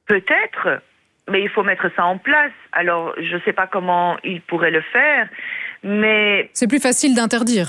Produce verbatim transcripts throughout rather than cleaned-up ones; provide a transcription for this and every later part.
peut-être, mais il faut mettre ça en place. Alors, je ne sais pas comment il pourrait le faire, mais... C'est plus facile d'interdire.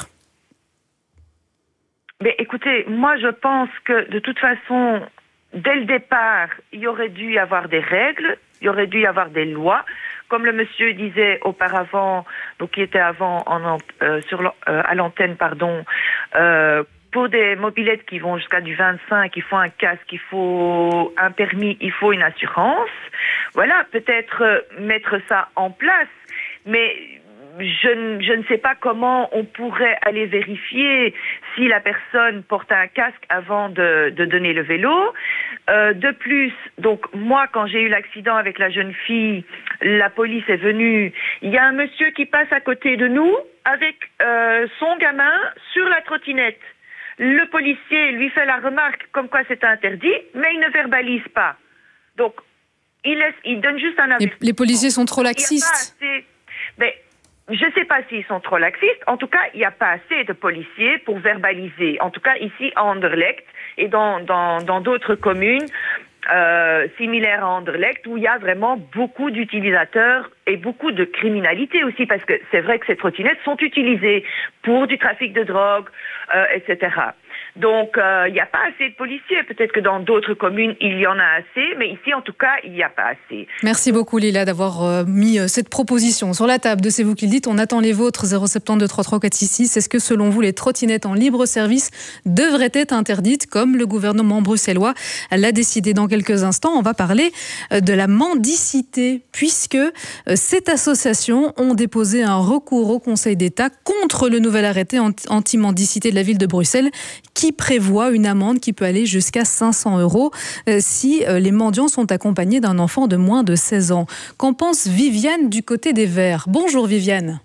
Mais écoutez, moi je pense que de toute façon, dès le départ, il y aurait dû y avoir des règles, il y aurait dû y avoir des lois. Comme le monsieur disait auparavant, donc qui était avant en, euh, sur, euh, à l'antenne, pardon, euh, pour des mobylettes qui vont jusqu'à du vingt-cinq, il faut un casque, il faut un permis, il faut une assurance. Voilà, peut-être euh, mettre ça en place, mais... Je ne, je ne sais pas comment on pourrait aller vérifier si la personne porte un casque avant de, de donner le vélo. Euh, de plus, donc moi, quand j'ai eu l'accident avec la jeune fille, la police est venue. Il y a un monsieur qui passe à côté de nous avec euh, son gamin sur la trottinette. Le policier lui fait la remarque comme quoi c'est interdit, mais il ne verbalise pas. Donc, il, laisse, il donne juste un avertissement. Les, les policiers sont trop laxistes. Mais je ne sais pas s'ils sont trop laxistes. En tout cas, il n'y a pas assez de policiers pour verbaliser. En tout cas, ici, à Anderlecht et dans dans dans d'autres communes euh, similaires à Anderlecht, où il y a vraiment beaucoup d'utilisateurs et beaucoup de criminalité aussi, parce que c'est vrai que ces trottinettes sont utilisées pour du trafic de drogue, euh, et cetera. Donc, il euh, n'y a pas assez de policiers. Peut-être que dans d'autres communes, il y en a assez, mais ici, en tout cas, il n'y a pas assez. Merci beaucoup, Lila, d'avoir euh, mis euh, cette proposition sur la table de C'est vous qui le dites. On attend les vôtres, zéro sept deux trois trois quatre six six. Est-ce que, selon vous, les trottinettes en libre service devraient être interdites, comme le gouvernement bruxellois l'a décidé? Dans quelques instants, on va parler euh, de la mendicité, puisque euh, cette association ont déposé un recours au Conseil d'État contre le nouvel arrêté anti-mendicité de la ville de Bruxelles, qui prévoit une amende qui peut aller jusqu'à cinq cents euros euh, si euh, les mendiants sont accompagnés d'un enfant de moins de seize ans. Qu'en pense Viviane du côté des Verts? Bonjour Viviane.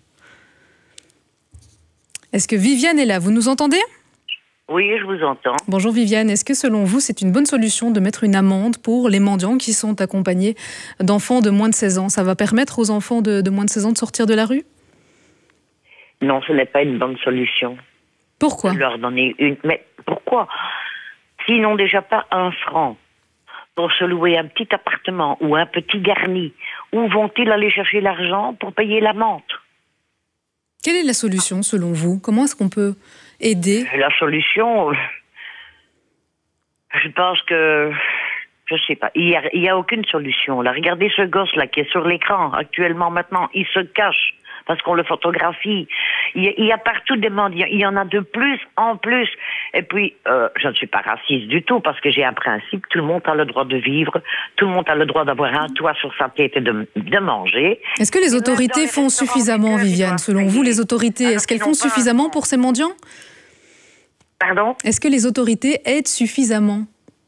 Est-ce que Viviane est là? Vous nous entendez? Oui, je vous entends. Bonjour Viviane. Est-ce que selon vous, c'est une bonne solution de mettre une amende pour les mendiants qui sont accompagnés d'enfants de moins de seize ans? Ça va permettre aux enfants de, de moins de seize ans de sortir de la rue? Non, ce n'est pas une bonne solution. Pourquoi? De leur donner une... Mais pourquoi? S'ils n'ont déjà pas un franc pour se louer un petit appartement ou un petit garni, où vont-ils aller chercher l'argent pour payer l'amende? Quelle est la solution selon vous? Comment est-ce qu'on peut aider? La solution, je pense que... Je sais pas. Il n'y a, il y a aucune solution. Là, regardez ce gosse-là qui est sur l'écran actuellement maintenant. Il se cache parce qu'on le photographie. Il y, a, il y a partout des mendiants. Il y en a de plus en plus. Et puis, euh, je ne suis pas raciste du tout parce que j'ai un principe. Tout le monde a le droit de vivre. Tout le monde a le droit d'avoir un toit sur sa tête et de, de manger. Est-ce que les autorités font suffisamment, Viviane? Selon vous, les autorités, est-ce qu'elles font suffisamment pour ces mendiants? Pardon? Est-ce que les autorités aident suffisamment?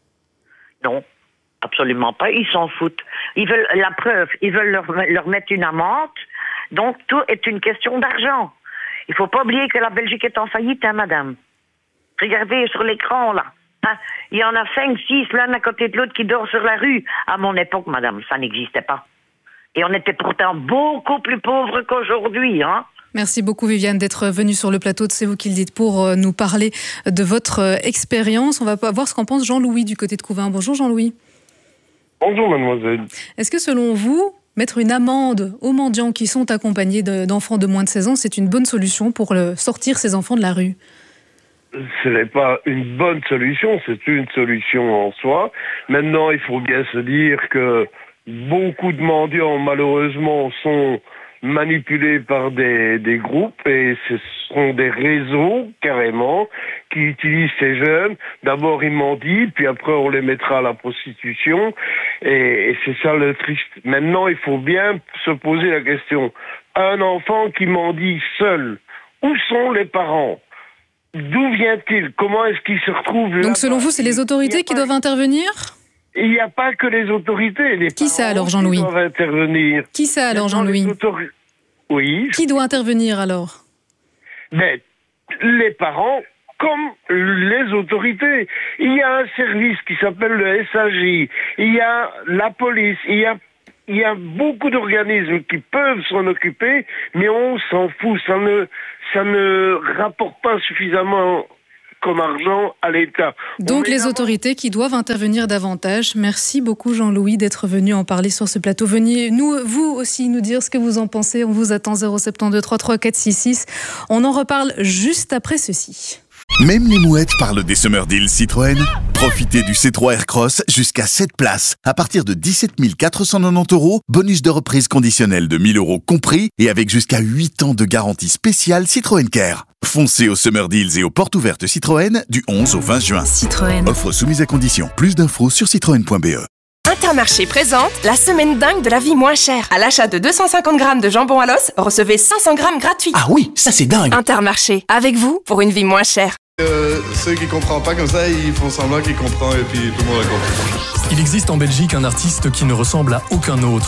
Non. Absolument pas, ils s'en foutent. Ils veulent la preuve, ils veulent leur, leur mettre une amende. Donc tout est une question d'argent. Il ne faut pas oublier que la Belgique est en faillite, hein, madame. Regardez sur l'écran, là. Hein? Il y en a cinq, six, l'un à côté de l'autre qui dort sur la rue. À mon époque, madame, ça n'existait pas. Et on était pourtant beaucoup plus pauvres qu'aujourd'hui, hein. Merci beaucoup Viviane d'être venue sur le plateau de C'est vous qui le dites pour nous parler de votre expérience. On va voir ce qu'en pense Jean-Louis du côté de Couvain. Bonjour Jean-Louis. Bonjour mademoiselle. Est-ce que selon vous, mettre une amende aux mendiants qui sont accompagnés d'enfants de moins de seize ans, c'est une bonne solution pour sortir ces enfants de la rue? Ce n'est pas une bonne solution, c'est une solution en soi. Maintenant, il faut bien se dire que beaucoup de mendiants, malheureusement, sont manipulés par des, des groupes et ce sont des réseaux, carrément, qui utilisent ces jeunes. D'abord, ils mendient, puis après, on les mettra à la prostitution. Et, et c'est ça le triste. Maintenant, il faut bien se poser la question. Un enfant qui mendie seul, où sont les parents? D'où vient-il? Comment est-ce qu'il se retrouve là? Donc, selon vous, c'est les autorités qui doivent intervenir? Il n'y a pas que les autorités. Les qui ça alors, Jean-Louis? doivent intervenir. Qui ça alors, Jean-Louis? Autori... Oui. Qui doit intervenir alors? Mais les parents comme les autorités. Il y a un service qui s'appelle le S A J. Il y a la police. Il y a Il y a beaucoup d'organismes qui peuvent s'en occuper, mais on s'en fout. Ça ne, ça ne rapporte pas suffisamment comme argent à l'État. Donc les autorités qui doivent intervenir davantage. Merci beaucoup Jean-Louis d'être venu en parler sur ce plateau. Venez nous, vous aussi nous dire ce que vous en pensez. On vous attend zéro sept deux trois trois quatre six six. On en reparle juste après ceci. Même les mouettes parlent des Summer Deals Citroën. Profitez du C trois Aircross jusqu'à sept places à partir de dix-sept mille quatre cent quatre-vingt-dix euros, bonus de reprise conditionnel de mille euros compris et avec jusqu'à huit ans de garantie spéciale Citroën Care. Foncez aux Summer Deals et aux portes ouvertes Citroën du onze au vingt juin. Citroën. Offre soumise à conditions. Plus d'infos sur citroën point b e. Intermarché présente la semaine dingue de la vie moins chère. À l'achat de deux cent cinquante grammes de jambon à l'os, recevez cinq cents grammes gratuits. Ah oui, ça c'est dingue. Intermarché, avec vous pour une vie moins chère. Euh, ceux qui comprennent pas comme ça, ils font semblant qu'ils comprennent et puis tout le monde a compris. Il existe en Belgique un artiste qui ne ressemble à aucun autre.